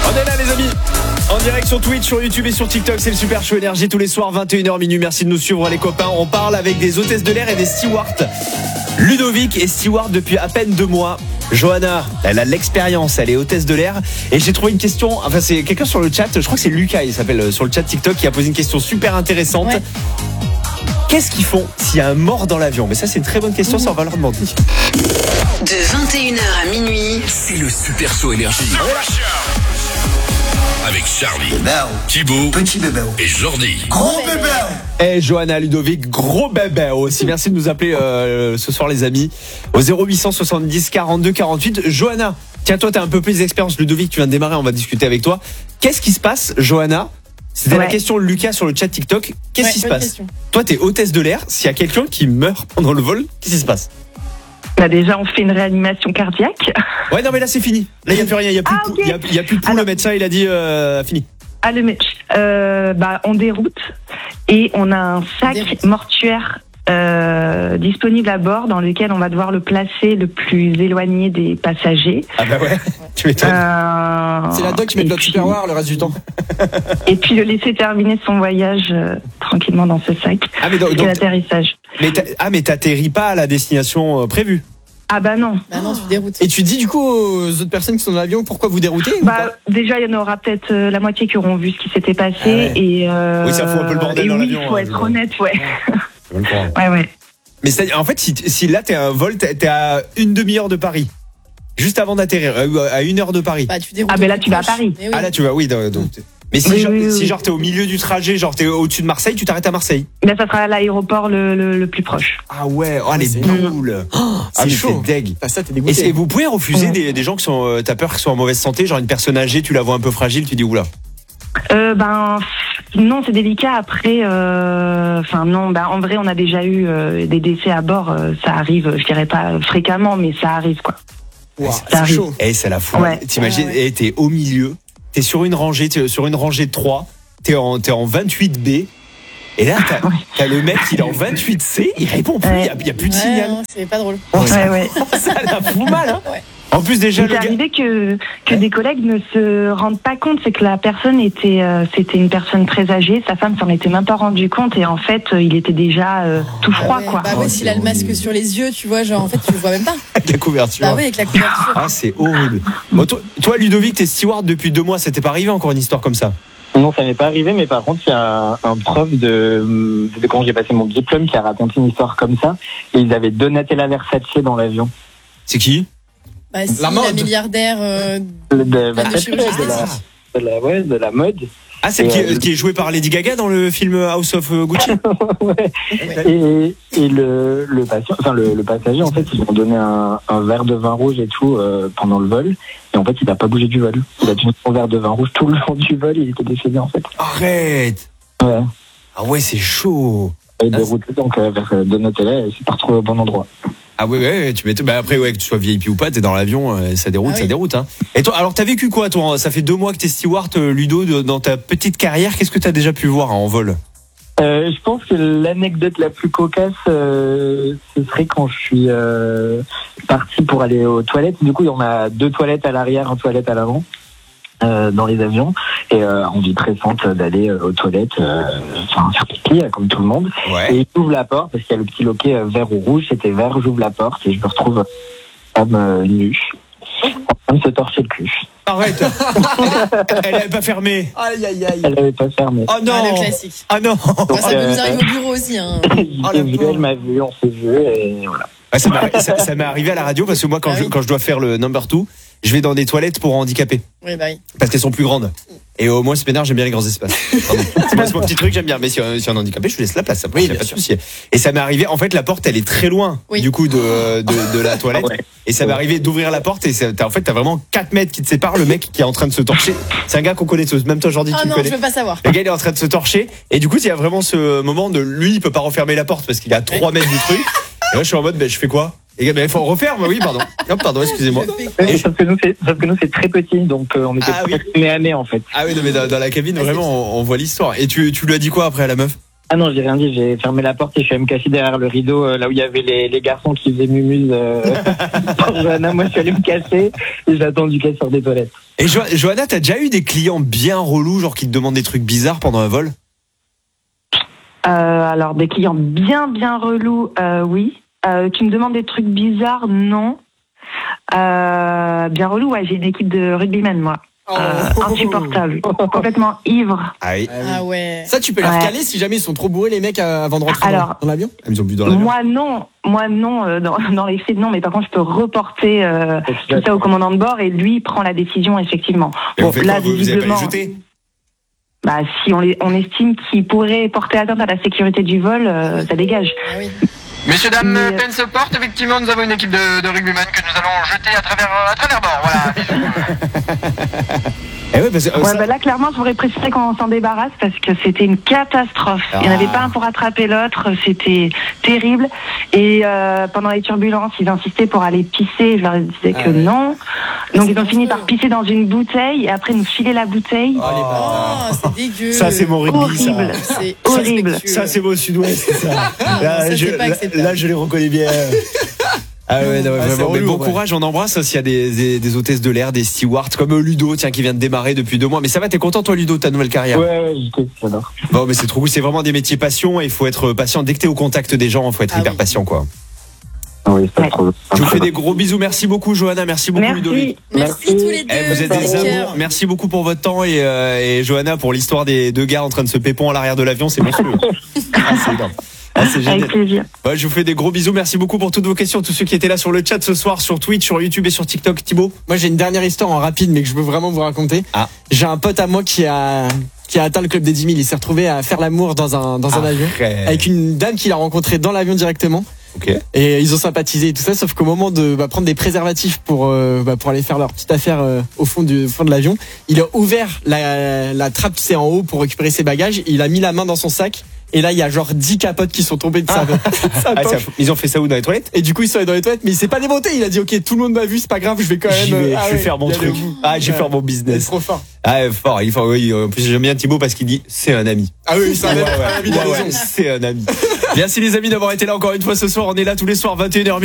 On est là les amis, en direct sur Twitch, sur YouTube et sur TikTok, c'est le Super Show Énergie tous les soirs 21h minuit. Merci de nous suivre les copains. On parle avec des hôtesses de l'air et des stewards. Ludovic est steward depuis à peine 2 mois. Johanna, elle a de l'expérience, elle est hôtesse de l'air. Et j'ai trouvé une question, enfin c'est quelqu'un sur le chat, je crois que c'est Lucas, il s'appelle sur le chat TikTok, qui a posé une question super intéressante. Ouais. Qu'est-ce qu'ils font s'il y a un mort dans l'avion? Mais ça c'est une très bonne question, ça on va leur demander. De 21h à minuit, c'est le Super Show Énergie. Avec Charlie, Thibaut, petit bébé et Jordi. Gros bébé. Et Johanna, Ludovic, gros bébé aussi. Merci de nous appeler ce soir les amis. Au 0800 70 42 48. Johanna, tiens toi t'as un peu plus d'expérience. Ludovic, tu viens de démarrer, on va discuter avec toi. Qu'est-ce qui se passe, Johanna? C'était la question de Lucas sur le chat TikTok. Qu'est-ce qui se passe? Toi t'es hôtesse de l'air, s'il y a quelqu'un qui meurt pendant le vol, qu'est-ce qui se passe? Bah déjà, on fait une réanimation cardiaque. Ouais, non, mais là, c'est fini. Là, il n'y a plus rien. Il n'y a, y a plus de pouls. Le médecin, il a dit fini. On déroute et on a un sac mortuaire disponible à bord dans lequel on va devoir le placer le plus éloigné des passagers. Ah bah ouais, tu m'étonnes. C'est la doc qui met de l'autre superware le reste du temps. Et puis le laisser terminer son voyage tranquillement dans ce sac. Ah mais donc l'atterrissage. Mais t'atterris pas à la destination prévue. Ah bah non. Bah non, tu déroutes. Et tu dis du coup aux autres personnes qui sont dans l'avion pourquoi vous déroutez? Déjà il y en aura peut-être la moitié qui auront vu ce qui s'était passé. Ah ouais. Et oui, ça fout un peu le bordel dans l'avion. Il faut être honnête, ouais. Ouais. Mais en fait, si là t'es à un vol, t'es à une demi-heure de Paris. Juste avant d'atterrir, à 1 heure de Paris. Bah, tu déroutes. Ah ben là tu vas à Paris. Oui. Ah là tu vas, oui. Donc, mais si genre t'es au milieu du trajet, genre t'es au-dessus de Marseille, tu t'arrêtes à Marseille. Ben ça sera à l'aéroport le plus proche. Ah ouais, les boules. C'est chaud. C'est deg. Ça t'es dégoûté. Et vous pouvez refuser des gens qui sont, t'as peur qu'ils soient en mauvaise santé, genre une personne âgée, tu la vois un peu fragile, tu dis oula. Non, c'est délicat. Après, en vrai, on a déjà eu des décès à bord. Ça arrive, je dirais pas fréquemment, mais ça arrive quoi. Wow, c'est chaud. Ça la fout. Ouais. T'imagines, t'es au milieu, t'es sur une rangée de 3, t'es en 28B. Et là, t'as le mec, il est en 28C, il répond plus, il y a plus de signal. Non, c'est pas drôle. Ça la fout mal, hein. Ouais. En plus, déjà, c'est arrivé que des collègues ne se rendent pas compte, c'est que la personne c'était une personne très âgée, sa femme s'en était même pas rendu compte et en fait, il était déjà tout froid, quoi. Bah ouais, s'il a le masque sur les yeux, tu vois, genre en fait, tu le vois même pas. Avec la couverture. Bah ouais, avec la couverture. Ah, c'est horrible. Bon, toi, Ludovic, t'es steward depuis 2 mois, ça t'est pas arrivé encore une histoire comme ça? Non, ça m'est pas arrivé, mais par contre, il y a un prof de quand j'ai passé mon diplôme qui a raconté une histoire comme ça. Et ils avaient Donatella Versace dans l'avion. C'est qui? Bah, si, la mode. milliardaire de la mode. Ah, c'est qui est joué par Lady Gaga dans le film House of Gucci. Ouais. Et le passager, en fait, ils lui ont donné un verre de vin rouge et tout pendant le vol. Et en fait, il n'a pas bougé du vol. Il a tenu son verre de vin rouge tout le long du vol. Il était décédé, en fait. Arrête. Ouais. Ah ouais, c'est chaud. Il est dérouté donc vers Donatella et c'est pas retrouvé au bon endroit. Ah ouais, tu m'étonnes. Bah après, que tu sois VIP ou pas, t'es dans l'avion, ça déroute, hein. Et toi, alors t'as vécu quoi, toi? Ça fait 2 mois que t'es steward, Ludo, dans ta petite carrière. Qu'est-ce que t'as déjà pu voir en vol? Je pense que l'anecdote la plus cocasse, ce serait quand je suis parti pour aller aux toilettes. Du coup, on a 2 toilettes à l'arrière, 1 toilette à l'avant. Dans les avions et envie pressante d'aller aux toilettes faire pipi comme tout le monde. Ouais. Et j'ouvre la porte parce qu'il y a le petit loquet vert ou rouge, c'était vert, j'ouvre la porte et je me retrouve femme nue en train de se torcher le cul. Arrête. Elle avait pas fermé. Aïe. Elle avait pas fermé. Oh non. Le classique. Ah non. Donc, Ça peut nous arriver au bureau aussi, hein. Elle m'a vu, on s'est vu et voilà. Ouais, ça m'est arrivé à la radio parce que moi quand je dois faire le number 2, je vais dans des toilettes pour handicapés. Oui, bah oui. Parce qu'elles sont plus grandes. Et au moins, c'est pénard, j'aime bien les grands espaces. C'est mon petit truc, j'aime bien. Mais si un handicapé, je lui laisse la place. Après, il n'y a pas de souci. Et ça m'est arrivé, en fait, la porte, elle est très loin, du coup, de la toilette. Ouais. Et ça m'est arrivé d'ouvrir la porte et t'as vraiment 4 mètres qui te séparent. Le mec qui est en train de se torcher. C'est un gars qu'on connaît tous. Même toi, Jordi, tu le connais. Je veux pas savoir. Le gars, il est en train de se torcher. Et du coup, il y a vraiment ce moment de lui, il peut pas refermer la porte parce qu'il est à 3 mètres du truc. Et là, je suis en mode, je fais quoi? Et il faut refaire, oui, pardon. Pardon, excusez-moi. Sauf que nous, c'est très petit, donc on était nez à nez, en fait. Ah oui, non, mais dans la cabine, vraiment, on voit l'histoire. Et tu lui as dit quoi après à la meuf? Ah non, j'ai rien dit, j'ai fermé la porte et je suis allé me cacher derrière le rideau, là où il y avait les garçons qui faisaient mumuse. Pour Johanna, moi je suis allé me cacher et j'ai attendu qu'elle sorte des toilettes. Et Johanna, t'as déjà eu des clients bien relous, genre qui te demandent des trucs bizarres pendant un vol? Alors, des clients bien relous, oui. Qui me demandent des trucs bizarres, non. Bien relou, ouais, j'ai une équipe de rugbymen, moi. Insupportable, complètement ivre. Ah oui. Ah ouais. Ça, tu peux les recaler si jamais ils sont trop bourrés, les mecs, avant de rentrer dans l'avion? Ils ont bu dans l'avion. Moi non, dans les faits non, mais par contre je peux reporter tout ça au commandant de bord et lui prend la décision effectivement. Et vous faites quoi, vous avez pas visiblement, les jeter? bah si on estime qu'il pourrait porter atteinte à la sécurité du vol, ça dégage. Ah oui. Messieurs, dames, peine se porte. Effectivement, nous avons une équipe de rugbyman que nous allons jeter à travers bord. Voilà. Eh ouais, parce que, bah là, clairement, je voudrais préciser qu'on s'en débarrasse parce que c'était une catastrophe. Il n'y en avait pas un pour attraper l'autre. C'était terrible. Et pendant les turbulences, ils insistaient pour aller pisser. Je leur disais que non. Donc, ils ont fini par pisser dans une bouteille et après nous filer la bouteille. Oh, c'est dégueu. ça, c'est mon rugby, horrible. ça. C'est Horrible. Ça, c'est mon sud-ouest, ça. Ça, c'est pas acceptable. Là, je les reconnais bien. Ah ouais, non, vraiment. relou, Mais bon ouais. courage, on embrasse s'il y a des hôtesses de l'air, des stewards, comme Ludo, tiens, qui vient de démarrer depuis 2 mois. Mais ça va, t'es content, toi, Ludo, de ta nouvelle carrière? Ouais, j'adore. Bon, mais c'est trop cool, c'est vraiment des métiers passion et il faut être patient. Dès que t'es au contact des gens, il faut être hyper patient, quoi. Oui, c'est pas trop. Je vous fais des gros bisous. Merci beaucoup, Johanna. Merci beaucoup, Ludovic. Merci tous les deux. Vous êtes des amours. Merci beaucoup pour votre temps et Johanna pour l'histoire des 2 gars en train de se pépon à l'arrière de l'avion. C'est monstrueux. C'est énorme. C'est génial. Avec plaisir. Ouais, je vous fais des gros bisous. Merci beaucoup pour toutes vos questions. Tous ceux qui étaient là sur le chat ce soir, sur Twitch, sur YouTube et sur TikTok. Thibaut. Moi, j'ai une dernière histoire en rapide, mais que je veux vraiment vous raconter. Ah. J'ai un pote à moi qui a atteint le club des 10 000. Il s'est retrouvé à faire l'amour dans un avion avec une dame qu'il a rencontrée dans l'avion directement. Ok. Et ils ont sympathisé et tout ça, sauf qu'au moment de prendre des préservatifs pour aller faire leur petite affaire au fond de l'avion, il a ouvert la trappe, c'est en haut pour récupérer ses bagages. Il a mis la main dans son sac. Et là, il y a genre 10 capotes qui sont tombées de sa poche. Ils ont fait ça où, dans les toilettes? Et du coup, ils sont allés dans les toilettes, mais il s'est pas démonté. Il a dit, ok, tout le monde m'a vu, c'est pas grave, je vais quand même. Je vais faire mon truc. Je vais faire mon business. C'est trop fort. Ah, fort. Il faut, oui. En plus, j'aime bien Thibaut parce qu'il dit, c'est un ami. Ah oui, c'est un ami. C'est un ami. Merci les amis d'avoir été là encore une fois ce soir. On est là tous les soirs, 21h.